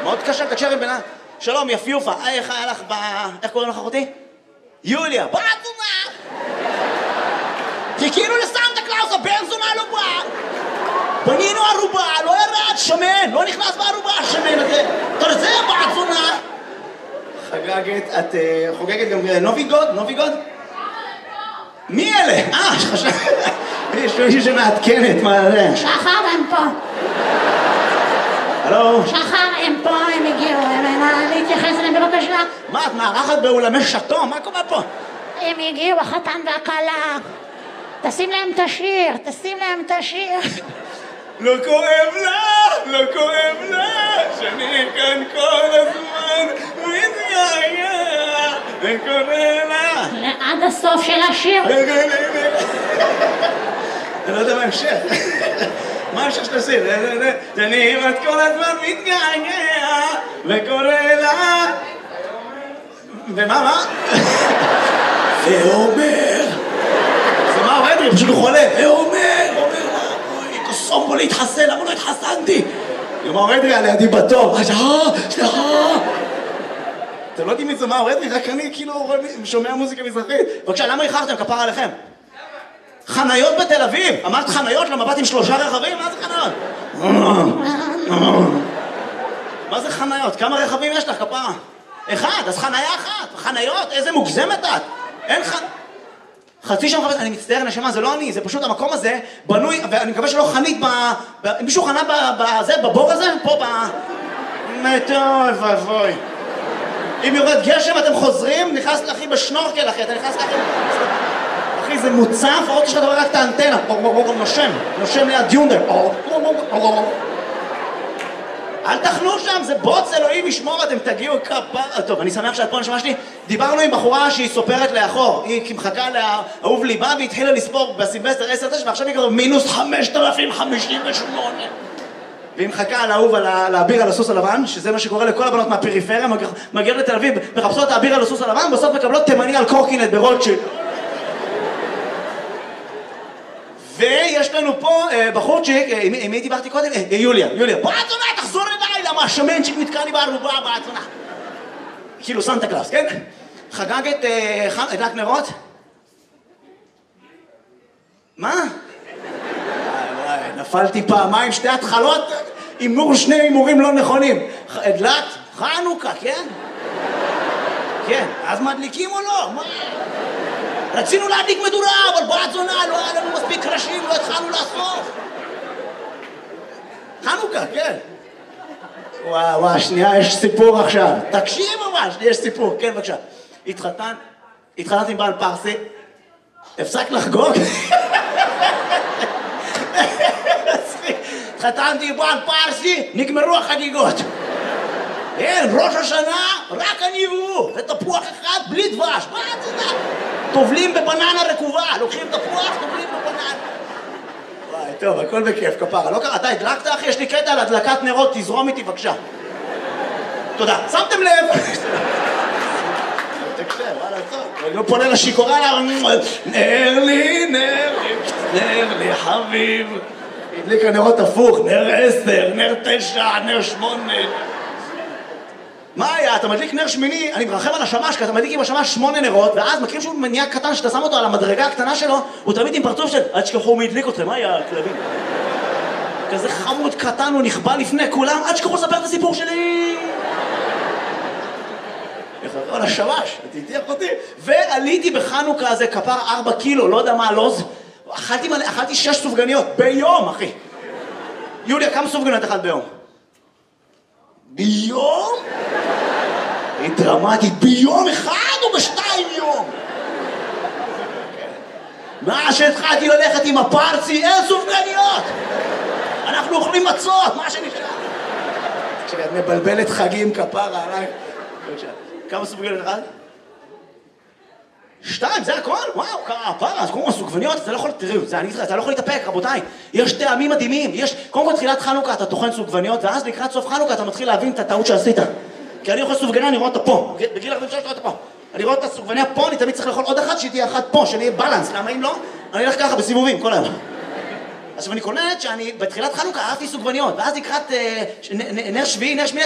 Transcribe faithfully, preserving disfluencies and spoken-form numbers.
מאוד קשה לתקשר עם בנה. שלום, יפיופה, איך היה לך ב... איך קוראים לך אחותי? יוליה. בעצונה! חיכינו לסנטה קלאוס, הבן זונה לא בא! בנינו ערובה, לא ירד, שמן, לא נכנס בערובה, השמן הזה. תרזה, בעצונה! חגגת, את חוגגת גם נוביגוד? נוביגוד? מי אלה? אה, חשב... יש מישהו שמעדכנת, מה זה? שחר, הם פה. הלו? שחר, הם פה, הם הגיעו, הם להתייחס אליהם בבקשה. מה, את מארחת באולמי שטו? מה קורה פה? הם הגיעו, החתן והכלה. תשים להם את השיר, תשים להם את השיר. לא כואב לה, לא כואב לה, שאני כאן כל הזמן מתגעגע, וקורא לה. עד הסוף של השיר. אני לא יודע מה המשך. מה המשך שתעשי? שאני כמעט כל הזמן מתגעגע, וקורא לה. ומה, מה? ואומר. זה מה עובד לי? פשוט הוא חולה. ואומר, אומר לה. קוסום בו להתחסן, למה לא התחסנתי? מה הורד לי עליי בתור? סליחה, סליחה. אתם לא יודעים מי זה מה הורד לי? רק אני כאילו שומע מוזיקה מזרחית. בבקשה, למה איחרתם? כפר עליכם. חניות בתל אביב. אמרת חניות למבט עם שלושה רכבים? מה זה חניות? מה זה חניות? כמה רכבים יש לך, כפרה? אחד, אז חניה אחת. חניות, איזה מוגזמת את. אין ח... חצי שם חפש, אני מצטער נשמה, זה לא אני, זה פשוט המקום הזה בנוי, ואני מקווה שלא חנית ב... ב... מישהו חנה בזה, בבור הזה? פה ב... טוב, אבוי. אם יורד גשם אתם חוזרים, נכנס לאחי בשנורקל, אחי, אתה נכנס לאחי... אחי, זה מוצף, עוד שלך דבר רק את האנטנה, נושם, נושם ליד יונדר. אל תחנו שם, זה בוץ, אלוהים ישמור, אתם תגיעו כפה... טוב, אני שמח שאת פה, נשמע שלי. דיברנו עם בחורה שהיא סופרת לאחור. היא מחכה לאהוב ליבה והתחילה לספור בסילבסטר עשר תשע, ועכשיו היא כבר מינוס חמשת אלפים חמישים ושמונה. והיא מחכה לאהוב על האביר על הסוס הלבן, שזה מה שקורה לכל הבנות מהפריפריה, מגיעות לתל אביב, מחפשות את האביר על הסוס הלבן, בסוף מקבלות תימני על קורקינט ברוטשילד. ויש לנו פה בחורצ'יק, עם מי דיברתי קודם? יוליה, יוליה. בעצונה, תחזור אליי, למה השמנצ'יק נתקע לי בערובה, בעצונה. כאילו סנטה קלאוס, כן? חגגת הדלק נרות? מה? וואי וואי, נפלתי פעמיים, שתי התחלות, הימור שני הימורים לא נכונים. הדלק, חנוכה, כן? כן, אז מדליקים או לא? מה? רצינו להדליק מדורה, אבל בעצונה, לא היה לנו מספיק קרשים, לא התחלנו לאסוף. חנוכה, כן. וואו, וואו, שנייה, יש סיפור עכשיו. תקשיב ממש, יש סיפור, כן, בבקשה. התחתן, התחתנת עם בעל פרסי, הפסק לחגוג. התחתנתי עם בעל פרסי, נגמרו החגיגות. אין, ראש השנה, רק אני והוא, ותפוח אחד בלי דבש, מה את יודעת? טובלים בבננה רקובה, לוקחים תפוח, טובלים בבננה. וואי, טוב, הכל בכיף, כפרה, לא קרה, אתה הדלקת אחי, יש לי קטע על הדלקת נרות, תזרום איתי בבקשה. תודה, שמתם לב? תקשר, מה לעשות? אני לא פונה לשיקורה, נר לי, נר לי, נר לי חביב. הדליק הנרות הפוך, נר עשר, נר תשע, נר שמונה. מה היה? אתה מדליק נר שמיני, אני מרחם על השמש, כי אתה מדליק עם השמש שמונה נרות, ואז מכירים שהוא מניע קטן שאתה שם אותו על המדרגה הקטנה שלו, הוא תמיד עם פרצוף של, אל תשכחו מי הדליק אתכם, מה היה הכלבים? כזה חמוד קטן, הוא נכבה לפני כולם, אל תשכחו לספר את הסיפור שלי! על השמש, תתיח אותי. ועליתי בחנוכה הזה, כפר ארבע קילו, לא יודע מה הלוז, אכלתי, אכלתי שש סופגניות, ביום, אחי. יוליה, כמה סופגניות אכלת ביום? ביום? היא דרמטית, ביום אחד או בשתיים יום? מה שהתחלתי ללכת עם הפרצי, אין סופגניות! אנחנו אוכלים מצות, מה שנשאר? כשאת מבלבלת חגים כפרה עליי. כמה סופגניות אחד? שתיים, זה הכל? וואו, כפרה, אז קודם כל סופגניות, אתה לא יכול, תראו, אתה לא יכול להתאפק, רבותיי. יש טעמים מדהימים, יש, קודם כל תחילת חנוכה אתה טוחן סופגניות, ואז לקראת סוף חנוכה אתה מתחיל להבין את הטעות שעשית. כי אני אוכל סופגניה, אני רואה אותה פה. בגיל ארבעים ושלוש אני רואה אותה פה. אני רואה את הסופגניה פה, אני תמיד צריך לאכול עוד אחת, שהיא תהיה אחת פה, שאני אהיה בלנס. למה אם לא? אני אלך ככה בסיבובים, כל היום. עכשיו אני קולט שאני בתחילת חנוכה אהבתי סופגניות, ואז לקראת נר שביעי, נר שמיני